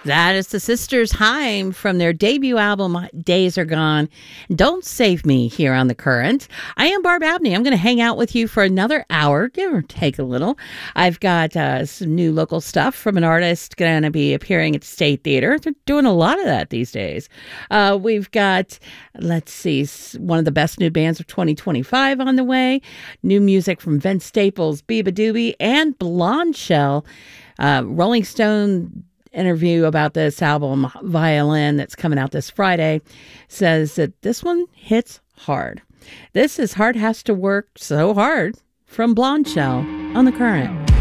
That is the Sisters Haim from their debut album, Days Are Gone. Don't Save Me, here on The Current. I am Barb Abney. I'm going to hang out with you for another hour, give or take a little. I've got some new local stuff from an artist going to be appearing at the State Theater. They're doing a lot of that these days. We've got, let's see, one of the best new bands of 2025 on the way. New music from Vince Staples, Biba Doobie, and Blonde Shell. Rolling Stone interview about this album, Violin, that's coming out this Friday, says that this one hits hard. This is Heart Has to Work So Hard from Blonde Shell on The Current.